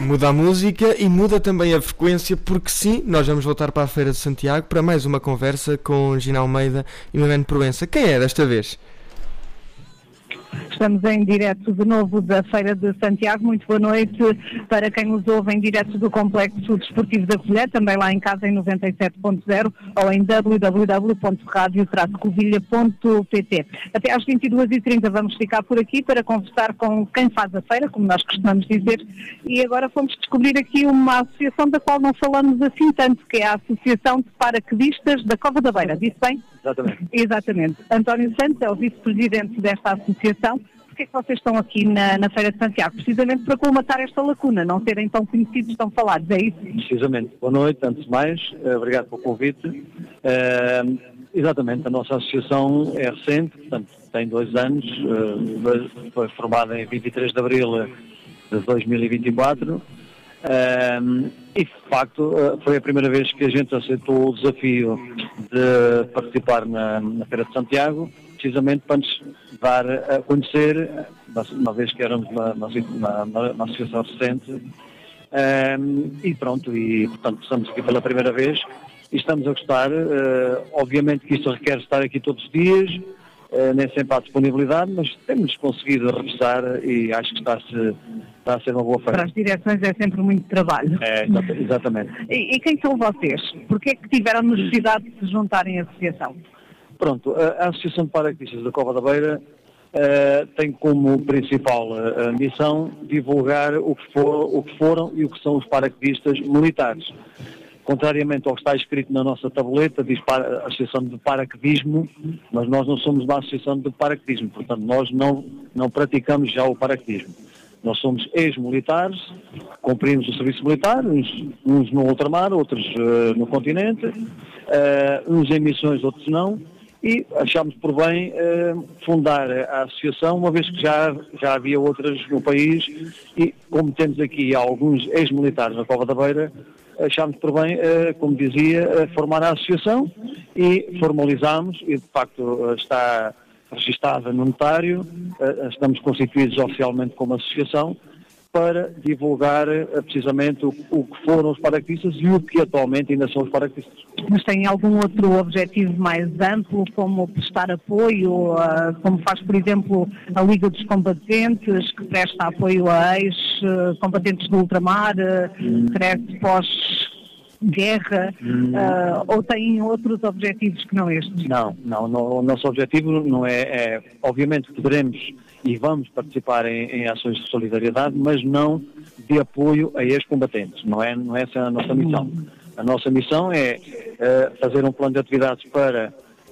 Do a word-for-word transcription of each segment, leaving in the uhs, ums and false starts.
Muda a música e muda também a frequência, porque sim, nós vamos voltar para a Feira de Santiago para mais uma conversa com Gina Almeida e Milene Proença. Quem é desta vez? Estamos em direto de novo da Feira de Santiago. Muito boa noite para quem nos ouve em direto do Complexo Desportivo da Covilhã, também lá em casa em noventa e sete ponto zero ou em w w w ponto radio traço covilha ponto p t. Até às vinte e duas e trinta vamos ficar por aqui para conversar com quem faz a feira, como nós costumamos dizer, e agora fomos descobrir aqui uma associação da qual não falamos assim tanto, que é a Associação de Paraquedistas da Cova da Beira. Disse bem? Exatamente. Exatamente. António Santos é o vice-presidente desta associação. Porquê é que vocês estão aqui na, na Feira de Santiago? Precisamente para colmatar esta lacuna, não serem tão conhecidos, tão falados, é isso? Precisamente. Boa noite, antes de mais, obrigado pelo convite. Uh, exatamente, a nossa associação é recente, portanto tem dois anos, uh, foi formada em vinte e três de abril de dois mil e vinte e quatro uh, e de facto uh, foi a primeira vez que a gente aceitou o desafio de participar na, na Feira de Santiago, precisamente para nos dar a conhecer, uma vez que éramos uma, uma, uma, uma associação recente, um, e pronto, e portanto estamos aqui pela primeira vez e estamos a gostar. Uh, obviamente que isto requer estar aqui todos os dias, uh, nem sempre há disponibilidade, mas temos conseguido regressar e acho que está-se, está a ser uma boa feira. Para as direções é sempre muito trabalho. É, exatamente. E, e quem são vocês? Porquê é que tiveram necessidade de se juntarem à associação? Pronto, a Associação de Paraquedistas da Cova da Beira uh, tem como principal uh, missão divulgar o que, for, o que foram e o que são os paraquedistas militares. Contrariamente ao que está escrito na nossa tabuleta, diz para, Associação de Paraquedismo, mas nós não somos uma Associação de Paraquedismo, portanto nós não, não praticamos já o paraquedismo. Nós somos ex-militares, cumprimos o serviço militar, uns, uns no ultramar, outros uh, no continente, uh, uns em missões, outros não, e achámos por bem uh, fundar a associação, uma vez que já, já havia outras no país, e como temos aqui alguns ex-militares na Cova da Beira, achámos por bem, uh, como dizia, uh, formar a associação e formalizámos, e de facto uh, está registada no notário, uh, estamos constituídos oficialmente como associação, para divulgar uh, precisamente o, o que foram os paraquedistas e o que atualmente ainda são os paraquedistas. Mas tem algum outro objetivo mais amplo, como prestar apoio, uh, como faz, por exemplo, a Liga dos Combatentes, que presta apoio a ex-combatentes do ultramar, uh, cresce pós-guerra, hum. uh, ou tem outros objetivos que não estes? Não, não, não o nosso objetivo não é, é, obviamente poderemos e vamos participar em, em ações de solidariedade, mas não de apoio a ex-combatentes, não é, não é essa a nossa missão. A nossa missão é uh, fazer um plano de atividades para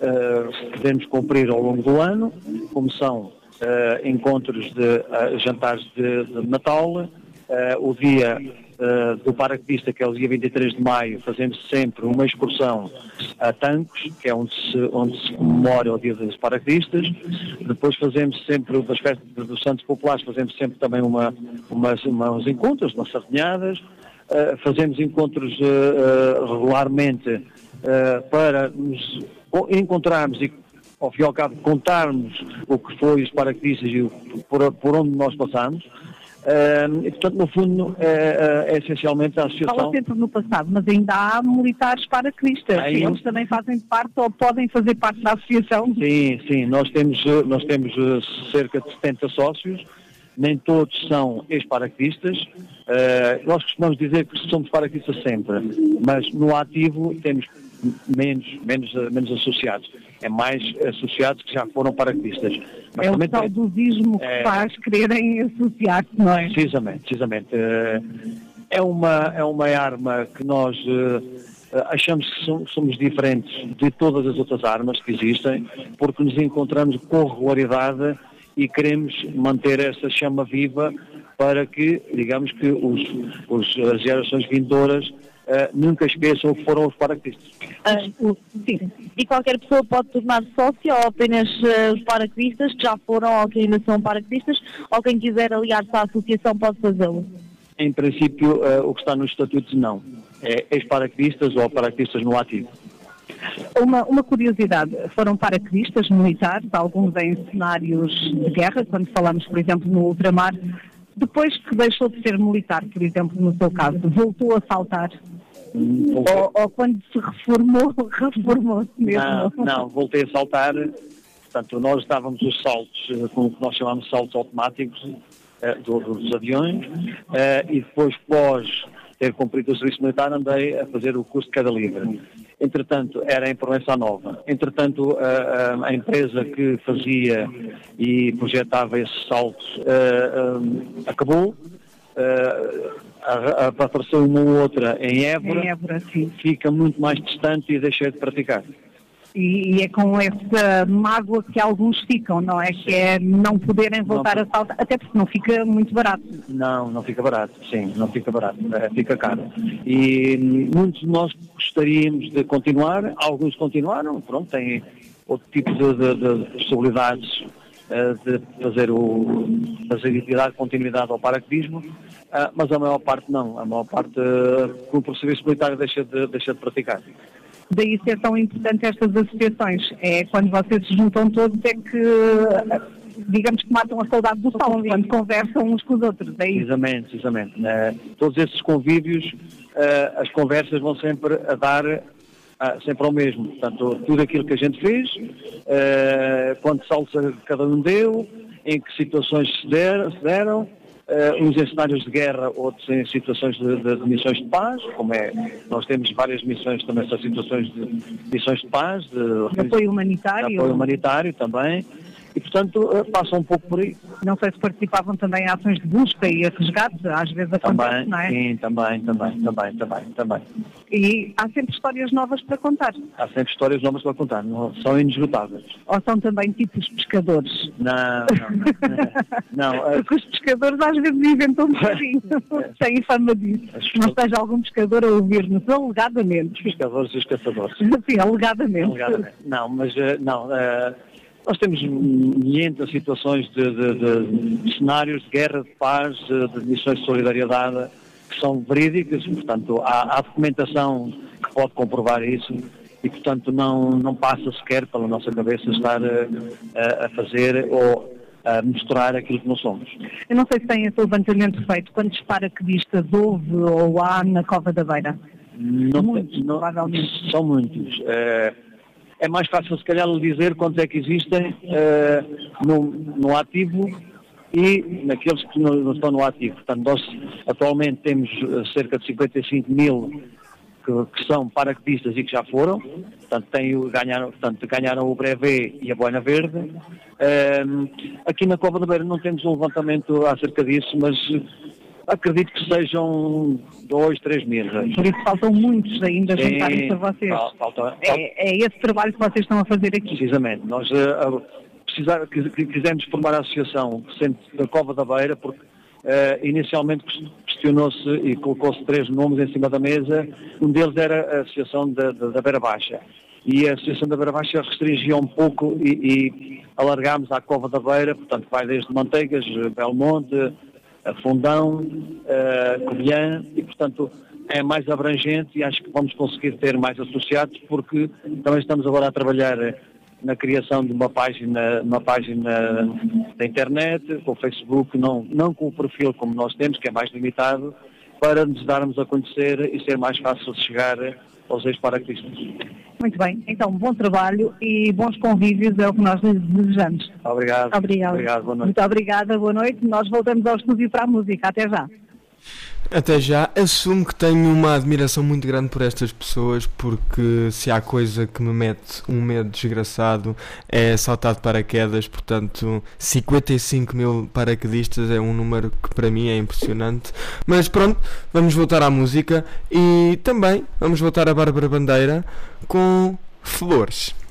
uh, podermos cumprir ao longo do ano, como são uh, encontros de uh, jantares de, de Natal, uh, o dia uh, do paraquedista, que é o dia vinte e três de maio, fazemos sempre uma excursão a Tancos, que é onde se, onde se comemora o dia dos paraquedistas. Depois fazemos sempre, das festas dos Santos Populares, fazemos sempre também uma, umas, umas encontros, umas sardinhadas. Uh, fazemos encontros uh, uh, regularmente uh, para nos encontrarmos e, ao fim e ao cabo, contarmos o que foi os paraquedistas e o, por, por onde nós passamos. Uh, e, portanto, no fundo, uh, uh, é essencialmente a associação... Fala sempre no passado, mas ainda há militares paraquedistas. Aí, eles também fazem parte ou podem fazer parte da associação? Sim, sim. Nós temos, nós temos uh, cerca de setenta sócios. Nem todos são ex-paraquedistas. Uh, nós costumamos dizer que somos paraquedistas sempre, mas no ativo temos menos, menos, menos associados. É mais associados que já foram paraquedistas. Mas é o saudosismo que é, faz quererem associar-se, não é? Precisamente, precisamente. Uh, é, uma, é uma arma que nós uh, achamos que somos, somos diferentes de todas as outras armas que existem, porque nos encontramos com regularidade e queremos manter essa chama viva para que, digamos que os, os, as gerações vindouras uh, nunca esqueçam o que foram os paraquedistas. Uh, sim. E qualquer pessoa pode tornar sócia ou apenas uh, os paraquedistas que já foram ou que ainda são paraquedistas, ou quem quiser aliar-se à associação pode fazê-lo? Em princípio, uh, o que está nos estatutos não. É ex-paraquedistas ou paraquedistas no ativo. Uma, uma curiosidade, foram paraquedistas militares, alguns em cenários de guerra, quando falamos, por exemplo, no ultramar, Depois que deixou de ser militar, por exemplo, no seu caso, voltou a saltar? Ou, ou quando se reformou, reformou-se mesmo? Não, não, voltei a saltar. Portanto, nós estávamos os saltos, como que nós chamamos de saltos automáticos, eh, dos, dos aviões, eh, e depois, pós ter cumprido o serviço militar, andei a fazer o curso de queda livre. Entretanto, era em Provença Nova. Entretanto, a, a, a empresa que fazia e projetava esses saltos uh, uh, acabou. Uh, a, a, apareceu uma ou outra em Évora. Em Évora, sim. Fica muito mais distante e deixei de praticar. E, e é com essa mágoa que alguns ficam, não é? Que é não poderem voltar não, a saltar, até porque não fica muito barato. Não, não fica barato, sim, não fica barato, é, fica caro. E muitos de nós gostaríamos de continuar, alguns continuaram, pronto, têm outro tipo de, de, de possibilidades uh, de fazer, o, fazer atividade, continuidade ao paraquedismo, uh, mas a maior parte não, a maior parte, uh, como o serviço militar, deixa de, deixa de praticar. Daí ser tão importante estas associações. É quando vocês se juntam todos é que, digamos que matam a saudade do salto, quando conversam uns com os outros. É isso. Precisamente, precisamente. Né? Todos esses convívios, uh, as conversas vão sempre a dar uh, sempre ao mesmo. Portanto, tudo aquilo que a gente fez, uh, quantos saltos cada um deu, em que situações se, der, se deram, Uh, uns em cenários de guerra, outros em situações de, de, de missões de paz, como é, nós temos várias missões também, são situações de missões de paz, de, de apoio humanitário. De apoio humanitário também, e portanto uh, passam um pouco por aí. Não sei se participavam também em ações de busca e resgate, às vezes acontece, também, não é? Sim, também, também, também, também, também. E há sempre histórias novas para contar? Há sempre histórias novas para contar, não, são inesgotáveis. Ou são também tipos pescadores? Não, não, não. Porque os pescadores às vezes inventam um bocadinho, têm fama disso. Não esteja algum pescador a ouvir-nos, alegadamente. Os pescadores e os caçadores. Sim, alegadamente. alegadamente. Não, mas não... Uh, Nós temos milhentas situações de, de, de, de cenários de guerra, de paz, de, de missões de solidariedade que são verídicas, portanto há, há documentação que pode comprovar isso e portanto não, não passa sequer pela nossa cabeça estar a, a fazer ou a mostrar aquilo que não somos. Eu não sei se tem esse levantamento feito, quantos paraquedistas houve ou há na Cova da Beira? Não, muitos, não, provavelmente. São muitos. É, É mais fácil, se calhar, dizer quantos é que existem uh, no, no ativo e naqueles que não, não estão no ativo. Portanto, nós atualmente temos uh, cerca de cinquenta e cinco mil que, que são paraquedistas e que já foram. Portanto, tem, ganharam, portanto, ganharam o brevet e a boina verde. Uh, aqui na Cova da Beira não temos um levantamento acerca disso, mas acredito que sejam dois, três mil. Por isso faltam muitos ainda a Sim, juntarem-se a vocês. Falta, falta, é, é esse trabalho que vocês estão a fazer aqui. Precisamente. Nós uh, precisar, quisemos formar a associação da Cova da Beira porque uh, inicialmente questionou-se e colocou-se três nomes em cima da mesa. Um deles era a Associação da, da, da Beira Baixa. E a Associação da Beira Baixa restringia um pouco e, e alargámos à Cova da Beira, portanto vai desde Manteigas, Belmonte, Fundão, uh, Covilhã, e portanto é mais abrangente e acho que vamos conseguir ter mais associados porque também estamos agora a trabalhar na criação de uma página, uma página da internet, com o Facebook, não, não com o perfil como nós temos, que é mais limitado, para nos darmos a conhecer e ser mais fácil de chegar aos ex-paraquedistas. Muito bem, então bom trabalho e bons convívios é o que nós lhes desejamos. Obrigado. Obrigado. Obrigado, boa noite. Muito obrigada, boa noite. Nós voltamos ao estúdio para a música. Até já. Até já. Assumo que tenho uma admiração muito grande por estas pessoas, porque se há coisa que me mete um medo desgraçado é saltar de paraquedas. Portanto, cinquenta e cinco mil paraquedistas é um número que para mim é impressionante. Mas pronto, vamos voltar à música e também vamos voltar a Bárbara Bandeira com Flores.